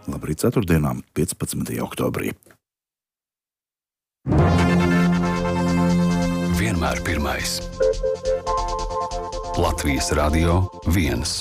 Labrīt, ceturtdienā, 15. oktobrī. Vienmēr pirmais. Latvijas Radio 1.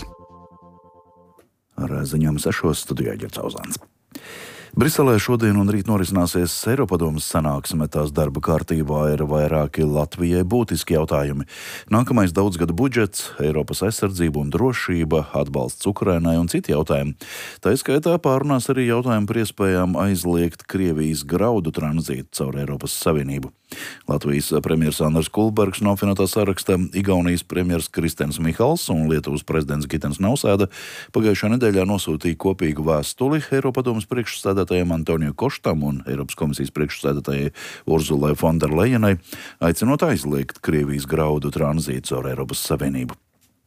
Ar ziņām 6. studijā Ģerts Auzāns. Briselē šodien un rīt norisināsies Eiropadomes sanāksme. Tās darba kārtībā ir vairāki Latvijai būtiski jautājumi. Nākamais daudzgadu budžets, Eiropas aizsardzība un drošība, atbalsts Ukrainai un citi jautājumi. Tā skaitā pārunās arī jautājumi par iespējām aizliegt Krievijas graudu tranzītu caur Eiropas Savienību. Latvijas premjers Andris Kulbergs no apvienotā saraksta, Igaunijas premjers Kristens Michals un Lietuvas prezidents Gitens Nausēda pagājušā nedēļā nosūtīja kopīgu vēstuli Eiropadomes priekšsēdētājiem Antoniju Koštam un Eiropas komisijas priekšsēdētājai Urzulai Fonderlejenai, aicinot aizliegt Krievijas graudu tranzītu caur Eiropas Savienību.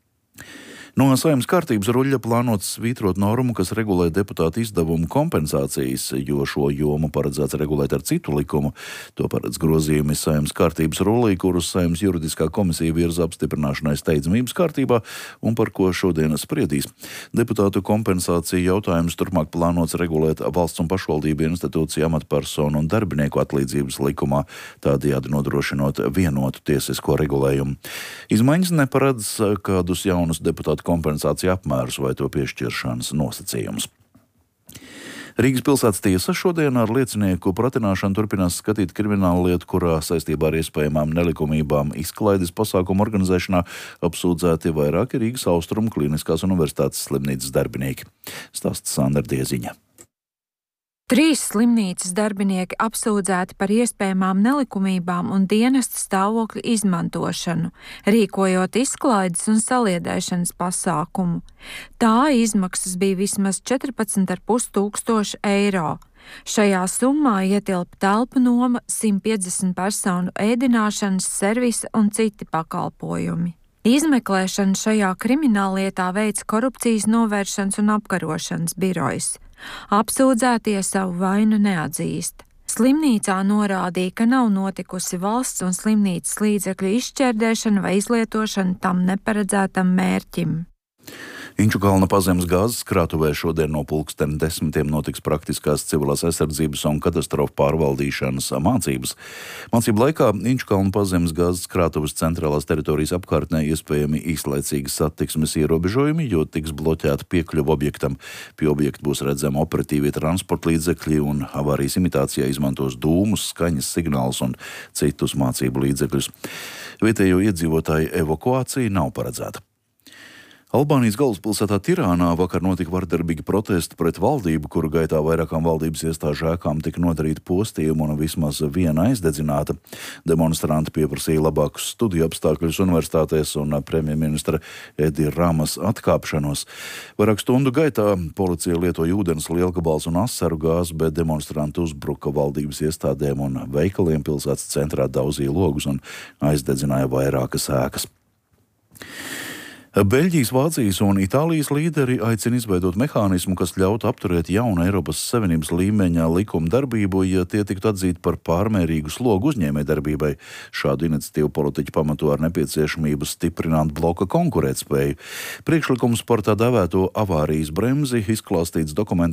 No Saeimas kārtības ruļļa plānots svītrot normu, kas regulē deputātu izdevumu kompensācijas, jo šo jomu paredzēts regulēt ar citu likumu. To paredz grozījumi Saeimas kārtības rullī, kurus Saeimas juridiskā komisija virza apstiprināšanai steidzamības kārtībā un par ko šodien spriedīs. Deputātu kompensāciju jautājumus turpmāk plānots regulēt valsts un pašvaldību institūciju amatpersonu un darbinieku atlīdzības likumā, tādējādi nodrošinot vienotu tiesisko regulējumu. Izmaiņas neparedz kādus jaunus deputātu kompensāciju apmērus vai to piešķiršanas nosacījumus. Rīgas pilsētas tiesa šodien ar liecinieku pratināšanu turpinās skatīt kriminālu lietu, kurā saistībā ar iespējamām nelikumībām izklaides pasākumu organizēšanā apsūdzēti vairāki Rīgas Austrumu Kliniskās universitātes slimnīcas darbinieki. Stāsta Sandra Dieziņa. 3 slimnīcas darbinieki apsūdzēti par iespējamām nelikumībām un dienesta stāvokļa izmantošanu, rīkojot izklaides un saliedēšanas pasākumu. Tā izmaksas bija vismaz 14,5 tūkstoši eiro. Šajā summā ietilpa telpu noma, 150 personu ēdināšanas, servisa un citi pakalpojumi. Izmeklēšanu šajā krimināllietā veic Korupcijas novēršanas un apkarošanas birojs. Apsūdzētie savu vainu neatzīst. Slimnīcā norādīja, ka nav notikusi valsts un slimnīcas līdzekļu izšķērdēšana vai izlietošana tam neparedzētam mērķim. Inčukalna pazemes gāzes krātuvē šodien no 10:00 notiks praktiskās civilās aizsardzības un katastrofu pārvaldīšanas mācības. Mācību laikā Inčukalna pazemes gāzes krātuves centrālās teritorijas apkārtnē iespējami īslaicīgi satiksmes ierobežojumi, jo tiks bloķēta piekļuva objektam. Pie objekta būs redzami operatīvie transporta līdzekļi un avārijas imitācijā izmantos dūmus, skaņas signālus un citus mācību līdzekļus. Vietējo iedzīvotāju evakuācija nav paredzēta. Albānijas galvaspilsētā Tirānā vakar notika vardarbīgi protesti pret valdību, kuru gaitā vairākām valdības iestāžu ēkām tika nodarīta postījuma un vismaz viena aizdedzināta. Demonstranti pieprasīja labākus studiju apstākļus universitātēs un premjerministra Edi Ramas atkāpšanos. Vairāk stundu gaitā policija lietoja ūdens, lielgabals un asaru gāzi, bet demonstranti uzbruka valdības iestādēm un veikaliem pilsētas centrā, daudzīja logus un aizdedzināja vairākas ēkas. Beļģijas, Vācijas un Itālijas līderi aicina izveidot mehānismu, kas ļautu apturēt jaunu Eiropas Savienības līmeņa likuma darbību, ja tie tiktu atzīti par pārmērīgu slogu uzņēmējdarbībai. Šādu iniciatīvu politiķi pamato ar nepieciešamību stiprināt bloka konkurētspēju. Priekšlikums par tā dēvēto avārijas bremzi izklāstīts dokumentā